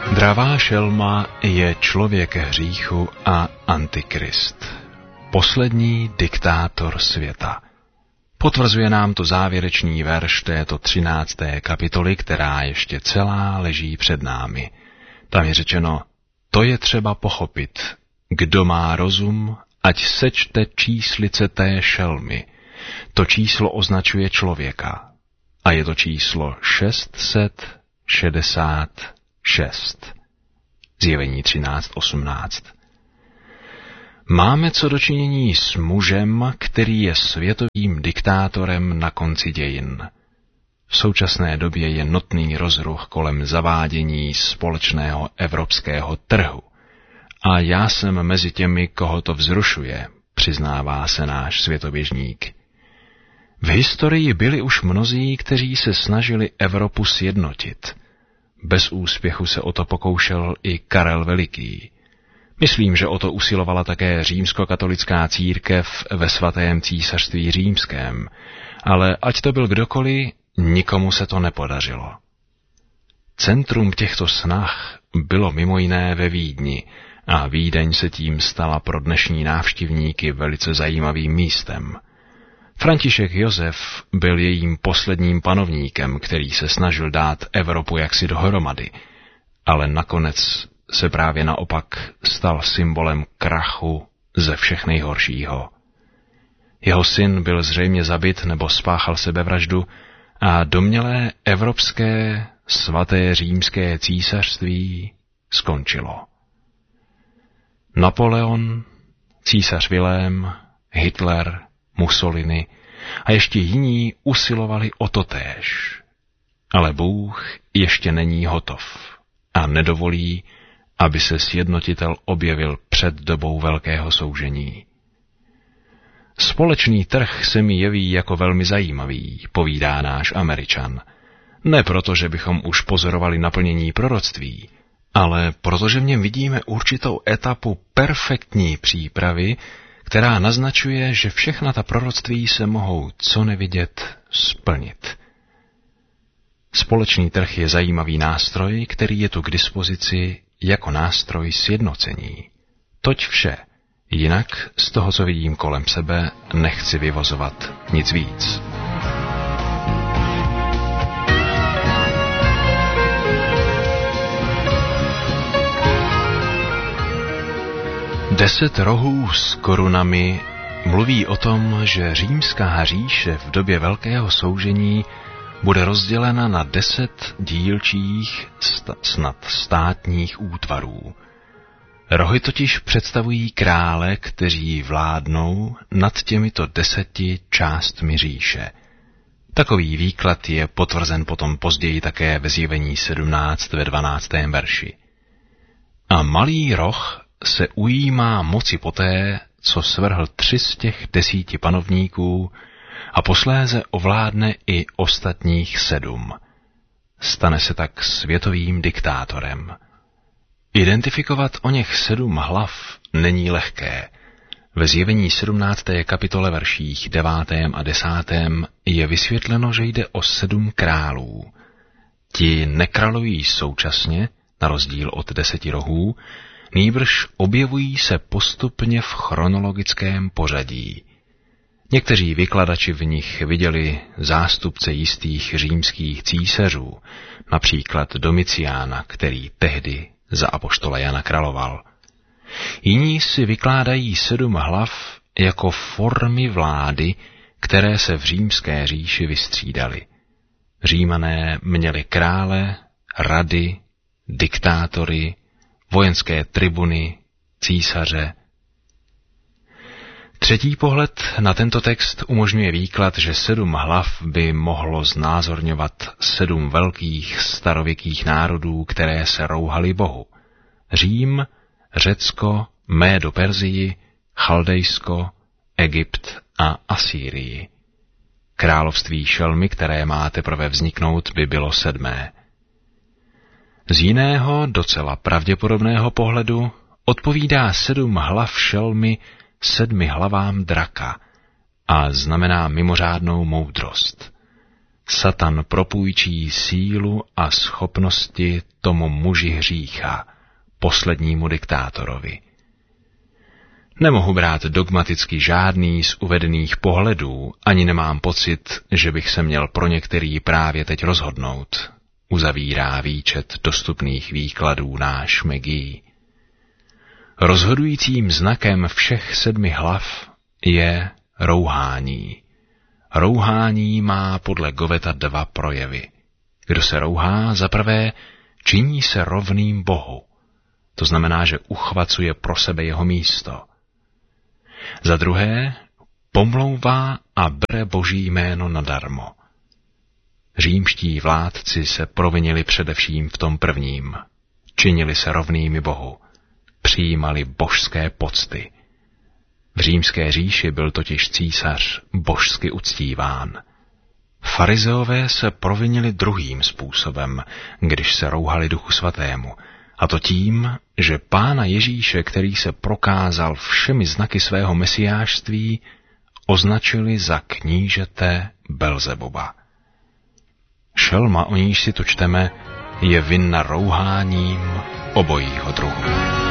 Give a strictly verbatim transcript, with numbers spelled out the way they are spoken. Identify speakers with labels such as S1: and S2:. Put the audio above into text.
S1: Dravá šelma je člověk hříchu a antikrist. Poslední diktátor světa. Potvrzuje nám to závěrečný verš této třinácté kapitoly, která ještě celá leží před námi. Tam je řečeno, to je třeba pochopit. Kdo má rozum, ať sečte číslice té šelmy. To číslo označuje člověka. A je to číslo šest set šedesát šest. Zjevení třináct osmnáct. Máme co dočinění s mužem, který je světovým diktátorem na konci dějin. V současné době je notný rozruch kolem zavádění společného evropského trhu. A já jsem mezi těmi, koho to vzrušuje, přiznává se náš světoběžník. V historii byli už mnozí, kteří se snažili Evropu sjednotit. Bez úspěchu se o to pokoušel i Karel Veliký. Myslím, že o to usilovala také římskokatolická církev ve svatém císařství římském, ale ať to byl kdokoliv, nikomu se to nepodařilo. Centrum těchto snah bylo mimo jiné ve Vídni a Vídeň se tím stala pro dnešní návštěvníky velice zajímavým místem. František Josef byl jejím posledním panovníkem, který se snažil dát Evropu jaksi dohromady, ale nakonec se právě naopak stal symbolem krachu ze všech nejhoršího. Jeho syn byl zřejmě zabit nebo spáchal sebevraždu a domnělé evropské svaté římské císařství skončilo. Napoleon, císař Vilém, Hitler, Mussolini a ještě jiní usilovali o totéž. Ale Bůh ještě není hotov a nedovolí, aby se sjednotitel objevil před dobou velkého soužení. Společný trh se mi jeví jako velmi zajímavý, povídá náš Američan. Ne proto, že bychom už pozorovali naplnění proroctví, ale protože v něm vidíme určitou etapu perfektní přípravy, která naznačuje, že všechna ta proroctví se mohou co nevidět splnit. Společný trh je zajímavý nástroj, který je tu k dispozici jako nástroj sjednocení. Toť vše, jinak z toho, co vidím kolem sebe, nechci vyvozovat nic víc. Deset rohů s korunami mluví o tom, že římská říše v době velkého soužení bude rozdělena na deset dílčích sta- snad státních útvarů. Rohy totiž představují krále, kteří vládnou nad těmito deseti částmi říše. Takový výklad je potvrzen potom později také ve Zjevení sedmnáct ve dvanáctém verši. A malý roh se ujímá moci poté, co svrhl tři z těch desíti panovníků a posléze ovládne i ostatních sedm. Stane se tak světovým diktátorem. Identifikovat o něch sedm hlav není lehké. Ve Zjevení sedmnácté kapitole verších devátém a desátém je vysvětleno, že jde o sedm králů. Ti nekrálují současně, na rozdíl od deseti rohů, nýbrž objevují se postupně v chronologickém pořadí. Někteří vykladači v nich viděli zástupce jistých římských císařů, například Domiciána, který tehdy za apoštola Jana královal. Jiní si vykládají sedm hlav jako formy vlády, které se v římské říši vystřídaly. Římané měli krále, rady, diktátory, vojenské tribuny, císaře. Třetí pohled na tento text umožňuje výklad, že sedm hlav by mohlo znázorňovat sedm velkých starověkých národů, které se rouhaly Bohu. Řím, Řecko, Médo-Perzii, Chaldejsko, Egypt a Asýrii. Království šelmy, které má teprve vzniknout, by bylo sedmé. Z jiného, docela pravděpodobného pohledu odpovídá sedm hlav šelmy sedmi hlavám draka a znamená mimořádnou moudrost. Satan propůjčí sílu a schopnosti tomu muži hřícha, poslednímu diktátorovi. Nemohu brát dogmaticky žádný z uvedených pohledů, ani nemám pocit, že bych se měl pro některý právě teď rozhodnout, uzavírá výčet dostupných výkladů náš Megí. Rozhodujícím znakem všech sedmi hlav je rouhání. Rouhání má podle Goveta dva projevy. Kdo se rouhá, zaprvé činí se rovným Bohu. To znamená, že uchvacuje pro sebe jeho místo. Za druhé, pomlouvá a bere Boží jméno nadarmo. Římští vládci se provinili především v tom prvním. Činili se rovnými Bohu. Přijímali božské pocty. V římské říši byl totiž císař božsky uctíván. Farizeové se provinili druhým způsobem, když se rouhali Duchu Svatému, a to tím, že Pána Ježíše, který se prokázal všemi znaky svého mesiášství, označili za knížete Belzeboba. Šelma, o níž si tu čteme, je vinna rouháním obojího druhu.